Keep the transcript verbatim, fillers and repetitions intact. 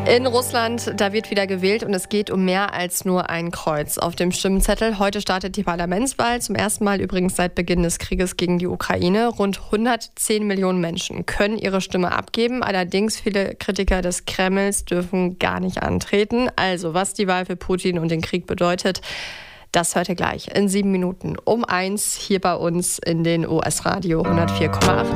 In Russland, da wird wieder gewählt und es geht um mehr als nur ein Kreuz auf dem Stimmzettel. Heute startet die Parlamentswahl, zum ersten Mal übrigens seit Beginn des Krieges gegen die Ukraine. Rund hundertzehn Millionen Menschen können ihre Stimme abgeben. Allerdings viele Kritiker des Kremls dürfen gar nicht antreten. Also, was die Wahl für Putin und den Krieg bedeutet, das hört ihr gleich in sieben Minuten um eins hier bei uns in den U S Radio hundertvier Komma acht.